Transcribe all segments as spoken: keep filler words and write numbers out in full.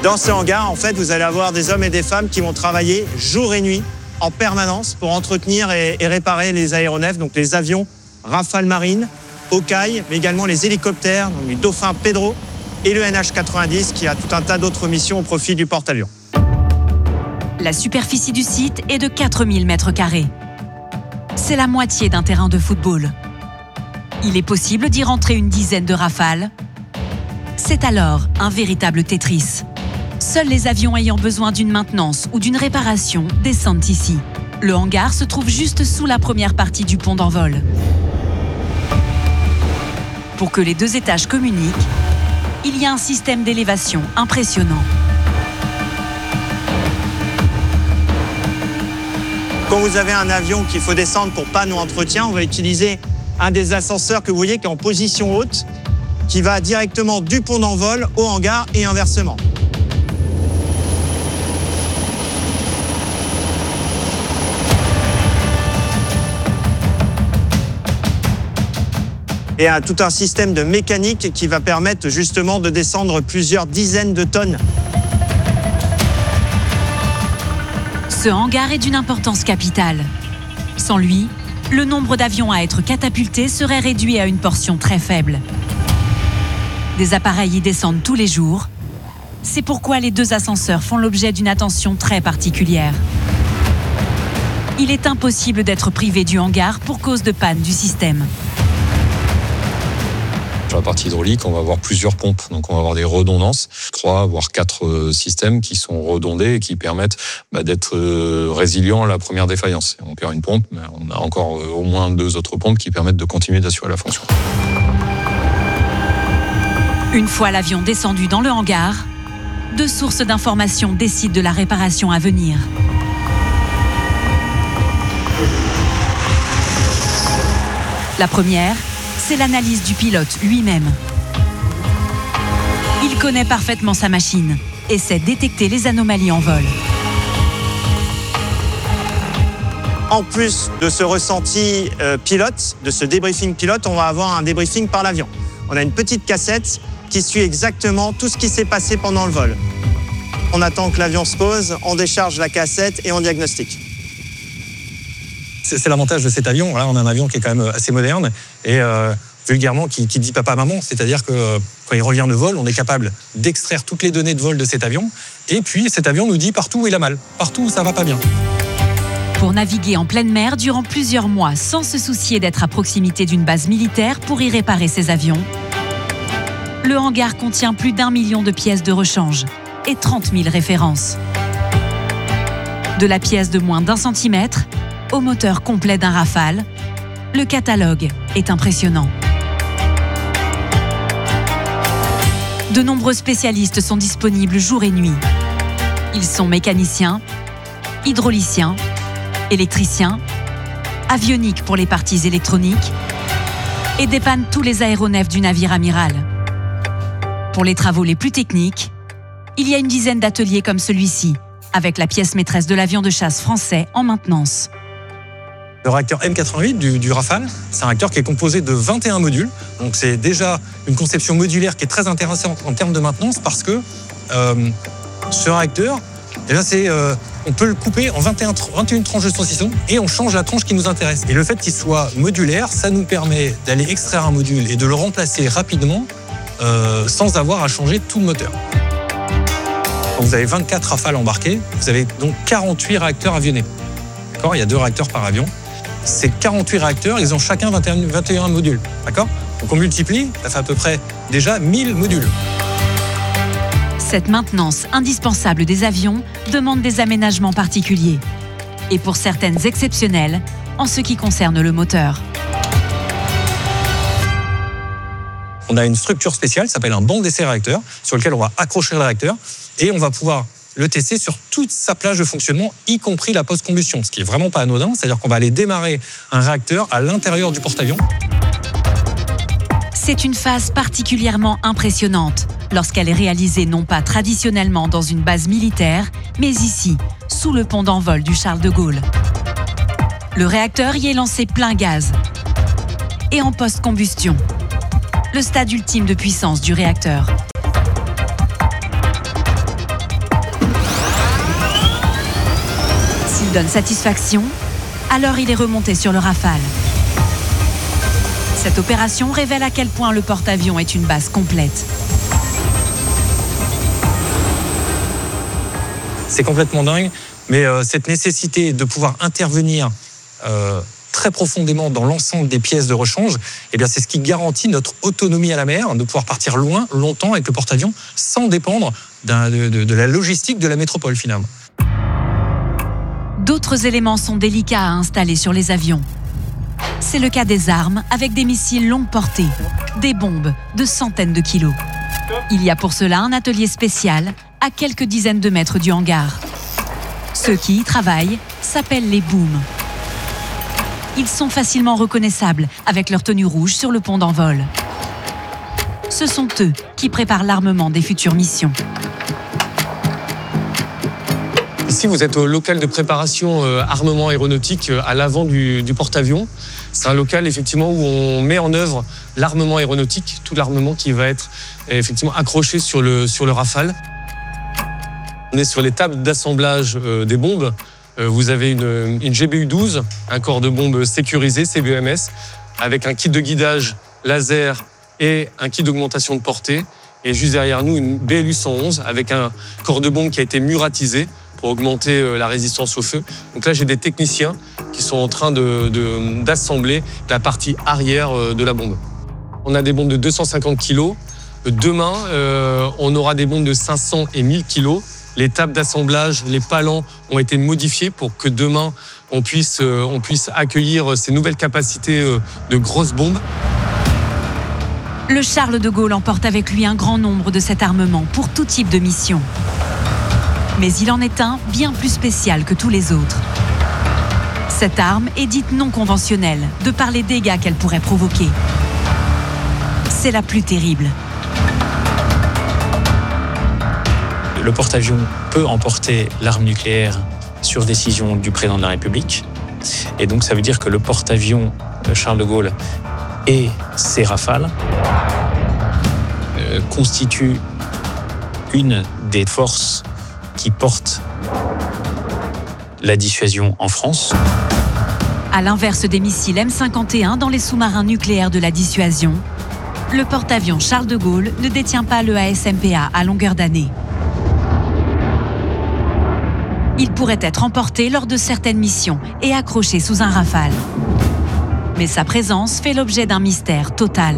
Dans ce hangar, en fait, vous allez avoir des hommes et des femmes qui vont travailler jour et nuit en permanence pour entretenir et, et réparer les aéronefs, donc les avions Rafale Marine, Hawkeye, mais également les hélicoptères, donc le Dauphin Pedro et le N H quatre-vingt-dix qui a tout un tas d'autres missions au profit du porte-avions. La superficie du site est de quatre mille mètres carrés. C'est la moitié d'un terrain de football. Il est possible d'y rentrer une dizaine de Rafales. C'est alors un véritable Tetris. Seuls les avions ayant besoin d'une maintenance ou d'une réparation descendent ici. Le hangar se trouve juste sous la première partie du pont d'envol. Pour que les deux étages communiquent, il y a un système d'élévation impressionnant. Quand vous avez un avion qu'il faut descendre pour panne ou entretien, on va utiliser un des ascenseurs que vous voyez qui est en position haute, qui va directement du pont d'envol au hangar et inversement. Et un, tout un système de mécanique qui va permettre justement de descendre plusieurs dizaines de tonnes. Ce hangar est d'une importance capitale. Sans lui, le nombre d'avions à être catapultés serait réduit à une portion très faible. Des appareils y descendent tous les jours. C'est pourquoi les deux ascenseurs font l'objet d'une attention très particulière. Il est impossible d'être privé du hangar pour cause de panne du système. Sur la partie hydraulique, on va avoir plusieurs pompes, donc on va avoir des redondances, trois voire quatre systèmes qui sont redondés et qui permettent bah, d'être euh, résilients à la première défaillance. On perd une pompe, mais on a encore euh, au moins deux autres pompes qui permettent de continuer d'assurer la fonction. Une fois l'avion descendu dans le hangar, deux sources d'information décident de la réparation à venir. La première, c'est l'analyse du pilote lui-même. Il connaît parfaitement sa machine et sait détecter les anomalies en vol. En plus de ce ressenti euh, pilote, de ce débriefing pilote, on va avoir un débriefing par l'avion. On a une petite cassette qui suit exactement tout ce qui s'est passé pendant le vol. On attend que l'avion se pose, on décharge la cassette et on diagnostique. C'est l'avantage de cet avion. Voilà, on a un avion qui est quand même assez moderne et euh, vulgairement qui, qui dit papa-maman. C'est-à-dire que euh, quand il revient de vol, on est capable d'extraire toutes les données de vol de cet avion. Et puis cet avion nous dit partout où il a mal, partout où ça va pas bien. Pour naviguer en pleine mer durant plusieurs mois sans se soucier d'être à proximité d'une base militaire pour y réparer ses avions, le hangar contient plus d'un million de pièces de rechange et trente mille références. De la pièce de moins d'un centimètre au moteur complet d'un Rafale, le catalogue est impressionnant. De nombreux spécialistes sont disponibles jour et nuit. Ils sont mécaniciens, hydrauliciens, électriciens, avioniques pour les parties électroniques et dépannent tous les aéronefs du navire amiral. Pour les travaux les plus techniques, il y a une dizaine d'ateliers comme celui-ci, avec la pièce maîtresse de l'avion de chasse français en maintenance. Le réacteur M quatre-vingt-huit du, du Rafale, c'est un réacteur qui est composé de vingt et un modules. Donc c'est déjà une conception modulaire qui est très intéressante en termes de maintenance parce que euh, ce réacteur, eh bien c'est, euh, on peut le couper en vingt et un, vingt et une tranches de saucisson et on change la tranche qui nous intéresse. Et le fait qu'il soit modulaire, ça nous permet d'aller extraire un module et de le remplacer rapidement euh, sans avoir à changer tout le moteur. Quand vous avez vingt-quatre Rafales embarqués, vous avez donc quarante-huit réacteurs avionnés. D'accord ? Il y a deux réacteurs par avion. Ces quarante-huit réacteurs, ils ont chacun vingt et un, vingt et un modules. D'accord ? Donc on multiplie, ça fait à peu près déjà mille modules. Cette maintenance indispensable des avions demande des aménagements particuliers. Et pour certaines exceptionnelles, en ce qui concerne le moteur. On a une structure spéciale, ça s'appelle un banc d'essai réacteur, sur lequel on va accrocher le réacteur et on va pouvoir le tester sur toute sa plage de fonctionnement, y compris la post-combustion, ce qui est vraiment pas anodin, c'est-à-dire qu'on va aller démarrer un réacteur à l'intérieur du porte-avions. C'est une phase particulièrement impressionnante lorsqu'elle est réalisée non pas traditionnellement dans une base militaire, mais ici, sous le pont d'envol du Charles de Gaulle. Le réacteur y est lancé plein gaz et en post-combustion, le stade ultime de puissance du réacteur. donne satisfaction, alors il est remonté sur le Rafale. Cette opération révèle à quel point le porte-avions est une base complète. C'est complètement dingue, mais euh, cette nécessité de pouvoir intervenir euh, très profondément dans l'ensemble des pièces de rechange, eh bien, c'est ce qui garantit notre autonomie à la mer, de pouvoir partir loin, longtemps avec le porte-avions, sans dépendre d'un, de, de, de la logistique de la métropole finalement. D'autres éléments sont délicats à installer sur les avions. C'est le cas des armes avec des missiles longue portée, des bombes de centaines de kilos. Il y a pour cela un atelier spécial à quelques dizaines de mètres du hangar. Ceux qui y travaillent s'appellent les booms. Ils sont facilement reconnaissables avec leur tenue rouge sur le pont d'envol. Ce sont eux qui préparent l'armement des futures missions. Ici, vous êtes au local de préparation euh, armement aéronautique euh, à l'avant du, du porte-avions. C'est un local effectivement où on met en œuvre l'armement aéronautique, tout l'armement qui va être effectivement accroché sur le, sur le Rafale. On est sur les tables d'assemblage euh, des bombes. Euh, vous avez une, une G B U douze, un corps de bombe sécurisé, C B E M S, avec un kit de guidage laser et un kit d'augmentation de portée. Et juste derrière nous, une B L U cent onze avec un corps de bombe qui a été muratisé pour augmenter la résistance au feu. Donc là, j'ai des techniciens qui sont en train de, de, d'assembler la partie arrière de la bombe. On a des bombes de deux cent cinquante kilos. Demain, euh, on aura des bombes de cinq cents et mille kilos. Les tables d'assemblage, les palans ont été modifiés pour que demain, on puisse, euh, on puisse accueillir ces nouvelles capacités euh, de grosses bombes. Le Charles de Gaulle emporte avec lui un grand nombre de cet armement pour tout type de mission. Mais il en est un bien plus spécial que tous les autres. Cette arme est dite non conventionnelle, de par les dégâts qu'elle pourrait provoquer. C'est la plus terrible. Le porte-avions peut emporter l'arme nucléaire sur décision du président de la République. Et donc ça veut dire que le porte-avions Charles de Gaulle et ses Rafales euh, constituent une des forces qui portent la dissuasion en France. À l'inverse des missiles M cinquante et un dans les sous-marins nucléaires de la dissuasion, le porte-avions Charles de Gaulle ne détient pas le A S M P A à longueur d'année. Il pourrait être emporté lors de certaines missions et accroché sous un Rafale. Mais sa présence fait l'objet d'un mystère total.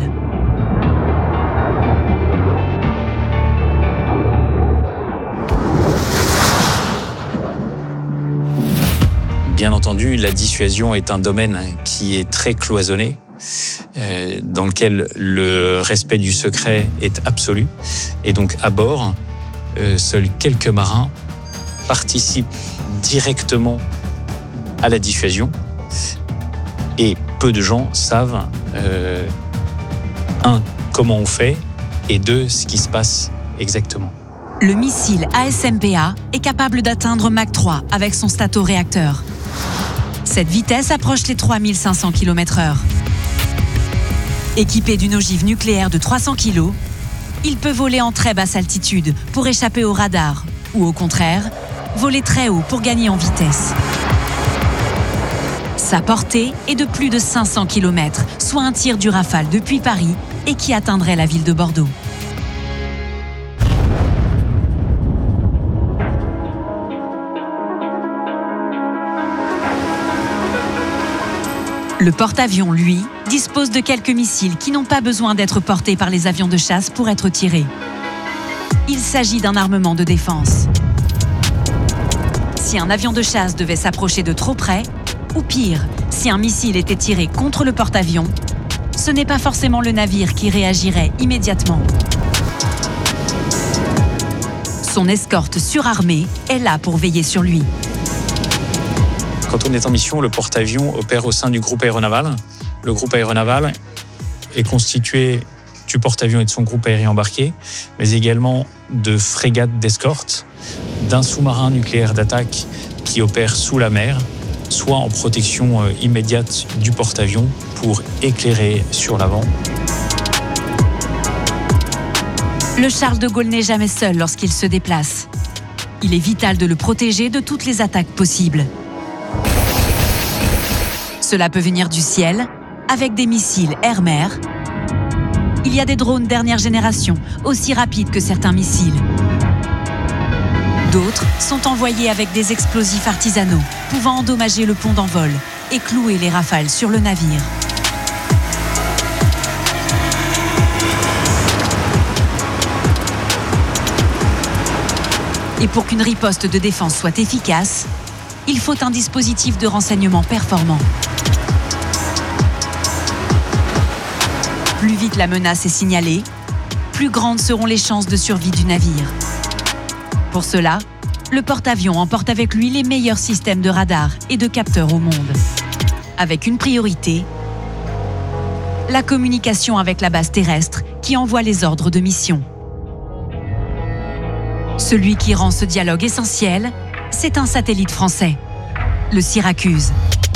Bien entendu, la dissuasion est un domaine qui est très cloisonné, euh, dans lequel le respect du secret est absolu. Et donc, à bord, euh, seuls quelques marins participent directement à la dissuasion. Et peu de gens savent, euh, un, comment on fait, et deux, ce qui se passe exactement. Le missile A S M P A est capable d'atteindre Mach trois avec son stato-réacteur. Cette vitesse approche les trois mille cinq cents kilomètres heure. Équipé d'une ogive nucléaire de trois cents kilos, il peut voler en très basse altitude pour échapper au radar, ou au contraire, voler très haut pour gagner en vitesse. Sa portée est de plus de cinq cents kilomètres, soit un tir du Rafale depuis Paris et qui atteindrait la ville de Bordeaux. Le porte-avions, lui, dispose de quelques missiles qui n'ont pas besoin d'être portés par les avions de chasse pour être tirés. Il s'agit d'un armement de défense. Si un avion de chasse devait s'approcher de trop près, ou pire, si un missile était tiré contre le porte-avions, ce n'est pas forcément le navire qui réagirait immédiatement. Son escorte surarmée est là pour veiller sur lui. Quand on est en mission, le porte-avions opère au sein du groupe aéronaval. Le groupe aéronaval est constitué du porte-avions et de son groupe aérien embarqué, mais également de frégates d'escorte, d'un sous-marin nucléaire d'attaque qui opère sous la mer, soit en protection immédiate du porte-avions pour éclairer sur l'avant. Le Charles de Gaulle n'est jamais seul lorsqu'il se déplace. Il est vital de le protéger de toutes les attaques possibles. Cela peut venir du ciel, avec des missiles air-mer. Il y a des drones dernière génération, aussi rapides que certains missiles. D'autres sont envoyés avec des explosifs artisanaux, pouvant endommager le pont d'envol et clouer les rafales sur le navire. Et pour qu'une riposte de défense soit efficace, il faut un dispositif de renseignement performant. Plus vite la menace est signalée, plus grandes seront les chances de survie du navire. Pour cela, le porte-avions emporte avec lui les meilleurs systèmes de radar et de capteurs au monde. Avec une priorité, la communication avec la base terrestre qui envoie les ordres de mission. Celui qui rend ce dialogue essentiel, c'est un satellite français, le Syracuse.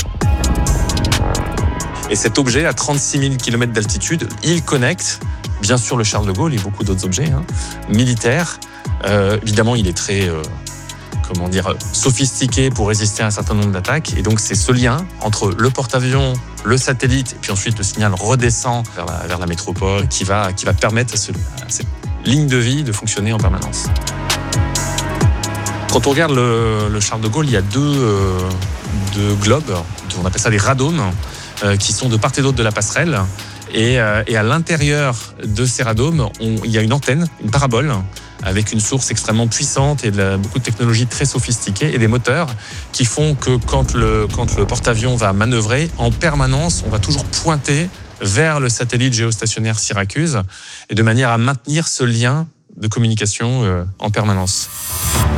Et cet objet, à trente-six mille kilomètres d'altitude, il connecte, bien sûr, le Charles de Gaulle et beaucoup d'autres objets hein, militaires. Euh, évidemment, il est très euh, comment dire, sophistiqué pour résister à un certain nombre d'attaques. Et donc, c'est ce lien entre le porte-avions, le satellite, et puis ensuite le signal redescend vers la, vers la métropole qui va, qui va permettre à, ce, à cette ligne de vie de fonctionner en permanence. Quand on regarde le, le Charles de Gaulle, il y a deux, euh, deux globes, on appelle ça des radomes, euh, qui sont de part et d'autre de la passerelle. Et, euh, et à l'intérieur de ces radomes, on, il y a une antenne, une parabole, avec une source extrêmement puissante et de la, beaucoup de technologies très sophistiquées et des moteurs qui font que quand le, quand le porte-avions va manœuvrer, en permanence, on va toujours pointer vers le satellite géostationnaire Syracuse et de manière à maintenir ce lien de communication euh, en permanence.